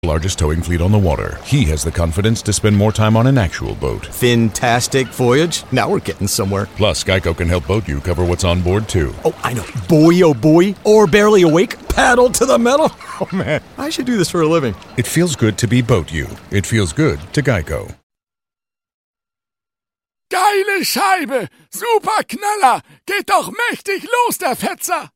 largest towing fleet on the water. He has the confidence to spend more time on an actual boat. Fantastic voyage. Now we're getting somewhere. Plus, Geico can help boat you cover what's on board, too. Oh, I know. Boy, oh boy. Or barely awake. Paddle to the metal. Oh, man. I should do this for a living. It feels good to be boat you. It feels good to Geico. Geile Scheibe! Super Knaller! Geht doch mächtig los, der Fetzer!